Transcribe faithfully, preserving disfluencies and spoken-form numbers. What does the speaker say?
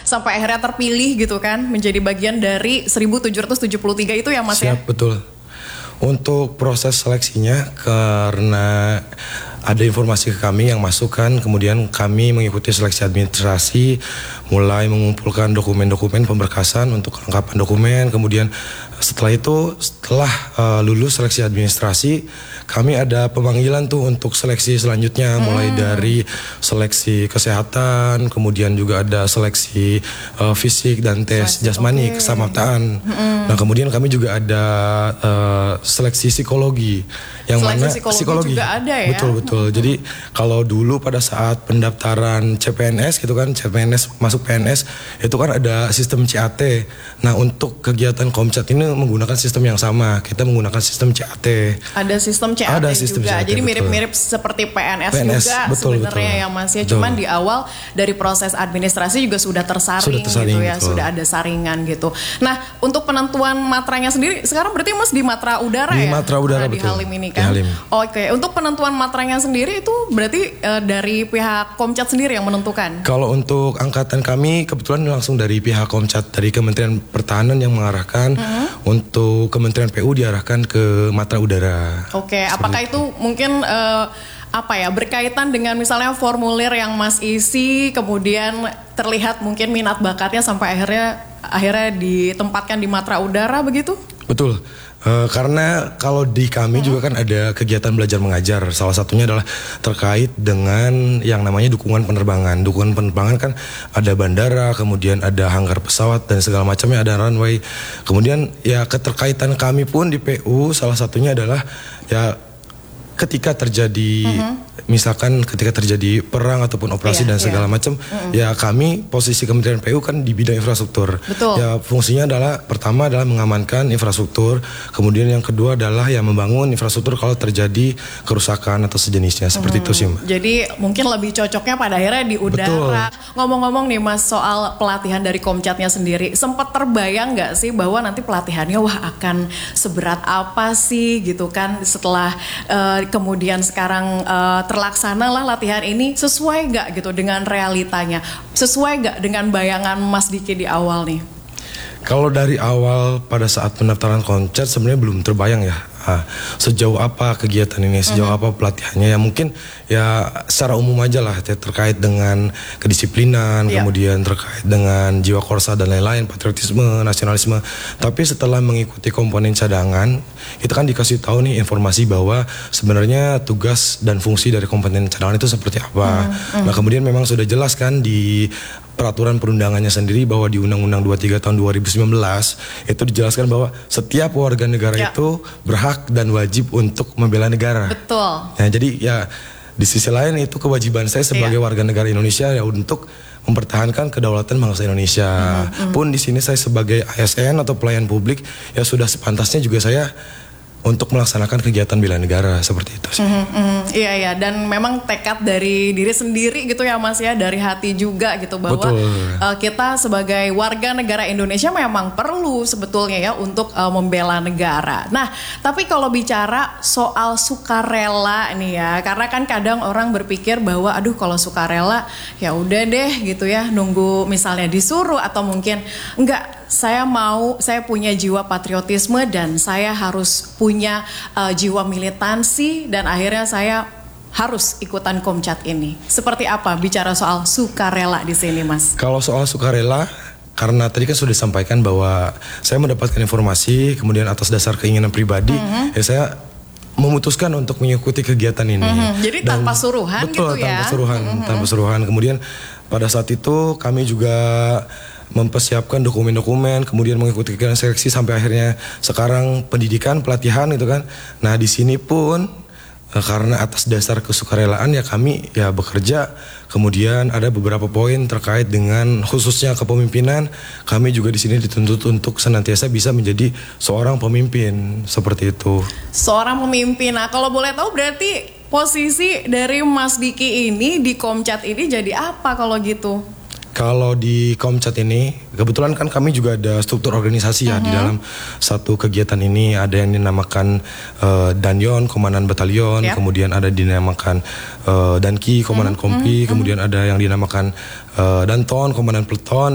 sampai akhirnya terpilih gitu kan menjadi bagian dari seribu tujuh ratus tujuh puluh tiga itu ya Mas ya? Siap, betul. Untuk proses seleksinya karena ada informasi ke kami yang masuk kan, kemudian kami mengikuti seleksi administrasi, mulai mengumpulkan dokumen-dokumen pemberkasan untuk kelengkapan dokumen, kemudian setelah itu setelah uh, lulus seleksi administrasi, kami ada pemanggilan tuh untuk seleksi selanjutnya, hmm. mulai dari seleksi kesehatan, kemudian juga ada seleksi uh, fisik dan tes seleksi, jasmani, okay. kesamaptaan. Hmm. Nah kemudian kami juga ada uh, seleksi psikologi, yang seleksi mana psikologi, psikologi juga ada ya. Betul betul. Hmm. Jadi kalau dulu pada saat pendaftaran C P N S gitu kan, C P N S masuk P N S itu kan ada sistem C A T. Nah untuk kegiatan Komcat ini menggunakan sistem yang sama. Kita menggunakan sistem C A T. Ada sistem C A T ada sistem juga. C A T, jadi mirip-mirip seperti P N S, P N S juga sebenarnya ya Mas ya. Cuman di awal dari proses administrasi juga sudah tersaring, sudah tersaring gitu ya, betul. Sudah ada saringan gitu. Nah untuk penentuan matranya sendiri sekarang berarti Mas di Matra Udara di ya? Matra Udara, nah, betul. Di Halim ini kan. Oke, untuk penentuan matranya sendiri itu berarti uh, dari pihak Komcat sendiri yang menentukan? Kalau untuk angkatan kami kebetulan langsung dari pihak Komcat, dari Kementerian Pertahanan yang mengarahkan. Uh-huh. Untuk Kementerian P U diarahkan ke Matra Udara. Oke, apakah itu, itu mungkin uh, apa ya berkaitan dengan misalnya formulir yang Mas isi, kemudian terlihat mungkin minat bakatnya sampai akhirnya akhirnya ditempatkan di Matra Udara begitu? Betul. Uh, karena kalau di kami hmm. juga kan ada kegiatan belajar mengajar. Salah satunya adalah terkait dengan yang namanya dukungan penerbangan. Dukungan penerbangan kan ada bandara, kemudian ada hanggar pesawat dan segala macamnya, ada runway. Kemudian ya keterkaitan kami pun di P U salah satunya adalah ya ketika terjadi mm-hmm. misalkan ketika terjadi perang ataupun operasi yeah, dan segala yeah. macam, mm-hmm. ya kami posisi Kementerian P U kan di bidang infrastruktur. Betul. Ya fungsinya adalah pertama adalah mengamankan infrastruktur, kemudian yang kedua adalah ya membangun infrastruktur kalau terjadi kerusakan atau sejenisnya, seperti mm-hmm. itu sih Mbak. Jadi mungkin lebih cocoknya pada akhirnya di udara. Betul. Ngomong-ngomong nih Mas soal pelatihan dari Komcatnya sendiri, sempat terbayang nggak sih bahwa nanti pelatihannya wah akan seberat apa sih gitu kan setelah uh, kemudian sekarang uh, terlaksana lah latihan ini, sesuai gak gitu dengan realitanya, sesuai gak dengan bayangan Mas Diki di awal nih? Kalau dari awal pada saat pendaftaran Komcat sebenarnya belum terbayang ya. Nah, sejauh apa kegiatan ini, sejauh uh-huh. apa pelatihannya, ya mungkin ya secara umum aja lah terkait dengan kedisiplinan, yeah. kemudian terkait dengan jiwa korsa dan lain-lain, patriotisme, nasionalisme. Tapi setelah mengikuti komponen cadangan, kita kan dikasih tahu nih informasi bahwa sebenarnya tugas dan fungsi dari komponen cadangan itu seperti apa. Uh-huh. Nah kemudian memang sudah jelas kan di peraturan perundangannya sendiri bahwa di Undang-Undang dua puluh tiga tahun dua ribu sembilan belas itu dijelaskan bahwa setiap warga negara yeah. itu berhak dan wajib untuk membela negara. Betul. Nah, jadi ya di sisi lain itu kewajiban saya sebagai yeah. warga negara Indonesia ya untuk mempertahankan kedaulatan bangsa Indonesia. Mm-hmm. Pun di sini saya sebagai A S N atau pelayan publik ya sudah sepantasnya juga saya untuk melaksanakan kegiatan bela negara seperti itu sih. Mm -hmm, iya iya, dan memang tekad dari diri sendiri gitu ya Mas ya, dari hati juga gitu bahwa uh, kita sebagai warga negara Indonesia memang perlu sebetulnya ya untuk uh, membela negara. Nah, tapi kalau bicara soal sukarela nih ya, karena kan kadang orang berpikir bahwa aduh kalau sukarela ya udah deh gitu ya, nunggu misalnya disuruh atau mungkin enggak, saya mau, saya punya jiwa patriotisme dan saya harus punya uh, jiwa militansi dan akhirnya saya harus ikutan Komcat ini. Seperti apa bicara soal sukarela di sini Mas? Kalau soal sukarela, karena tadi kan sudah disampaikan bahwa saya mendapatkan informasi, kemudian atas dasar keinginan pribadi, mm-hmm. ya saya memutuskan untuk mengikuti kegiatan ini. Mm-hmm. Jadi dan, tanpa suruhan betul, gitu ya? Betul, tanpa suruhan, mm-hmm. tanpa suruhan. Kemudian pada saat itu kami juga mempersiapkan dokumen-dokumen, kemudian mengikuti kegiatan seleksi sampai akhirnya sekarang pendidikan, pelatihan gitu kan. Nah di sini pun eh, karena atas dasar kesukarelaan ya kami ya bekerja. Kemudian ada beberapa poin terkait dengan khususnya kepemimpinan. Kami juga di sini dituntut untuk senantiasa bisa menjadi seorang pemimpin seperti itu. Seorang pemimpin. Nah kalau boleh tahu berarti posisi dari Mas Diki ini di Komcat ini jadi apa kalau gitu? Kalau di Komcat ini, kebetulan kan kami juga ada struktur organisasi ya. Uh-huh. Di dalam satu kegiatan ini ada yang dinamakan uh, Danyon, Komandan Batalion, yep. kemudian ada dinamakan uh, Danki, Komandan uh-huh. Kompi, uh-huh. kemudian ada yang dinamakan uh, Danton, Komandan Peleton.